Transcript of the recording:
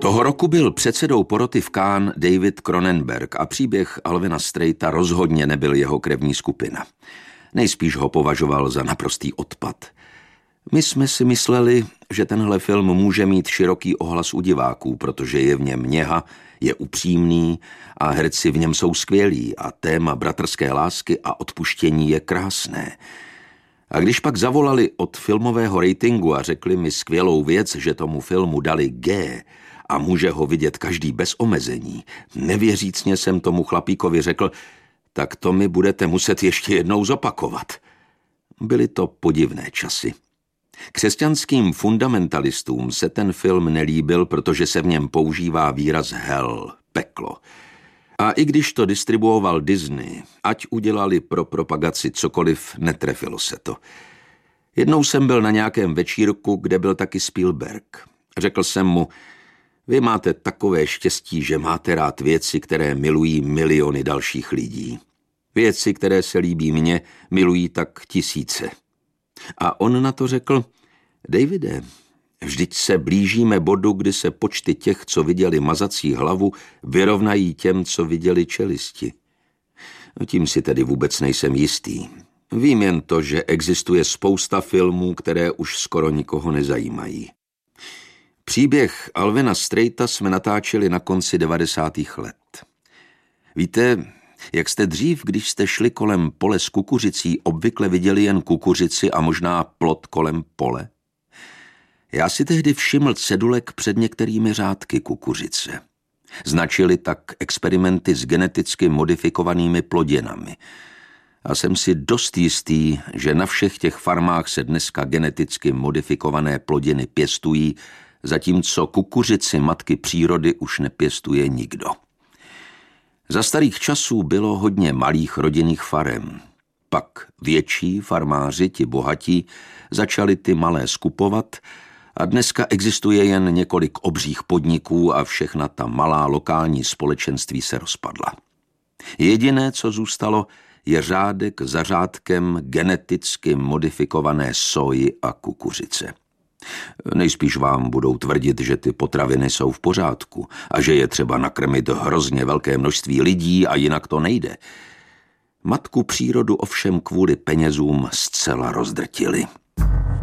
Toho roku byl předsedou poroty v Cannes David Cronenberg a příběh Alvina Streita rozhodně nebyl jeho krevní skupina. Nejspíš ho považoval za naprostý odpad. My jsme si mysleli, že tenhle film může mít široký ohlas u diváků, protože je v něm něha, je upřímný a herci v něm jsou skvělí a téma bratrské lásky a odpuštění je krásné. A když pak zavolali od filmového ratingu a řekli mi skvělou věc, že tomu filmu dali G a může ho vidět každý bez omezení, nevěřícně jsem tomu chlapíkovi řekl, tak to mi budete muset ještě jednou zopakovat. Byly to podivné časy. Křesťanským fundamentalistům se ten film nelíbil, protože se v něm používá výraz hell, peklo. A i když to distribuoval Disney, ať udělali pro propagaci cokoliv, netrefilo se to. Jednou jsem byl na nějakém večírku, kde byl taky Spielberg. Řekl jsem mu, vy máte takové štěstí, že máte rád věci, které milují miliony dalších lidí. Věci, které se líbí mně, milují tak tisíce. A on na to řekl, Davide, vždyť se blížíme bodu, kdy se počty těch, co viděli mazací hlavu, vyrovnají těm, co viděli čelisti. Tím si tedy vůbec nejsem jistý. Vím jen to, že existuje spousta filmů, které už skoro nikoho nezajímají. Příběh Alvina Streita jsme natáčeli na konci 90. let. Víte, jak jste dřív, když jste šli kolem pole s kukuřicí, obvykle viděli jen kukuřici a možná plot kolem pole? Já si tehdy všiml cedulek před některými řádky kukuřice. Značili tak experimenty s geneticky modifikovanými plodinami. A jsem si dost jistý, že na všech těch farmách se dneska geneticky modifikované plodiny pěstují, zatímco kukuřici matky přírody už nepěstuje nikdo. Za starých časů bylo hodně malých rodinných farem. Pak větší farmáři, ti bohatí, začali ty malé skupovat a dneska existuje jen několik obřích podniků a všechna ta malá lokální společenství se rozpadla. Jediné, co zůstalo, je řádek za řádkem geneticky modifikované soji a kukuřice. Nejspíš vám budou tvrdit, že ty potraviny jsou v pořádku a že je třeba nakrmit hrozně velké množství lidí a jinak to nejde. Matku přírodu ovšem kvůli penězům zcela rozdrtili.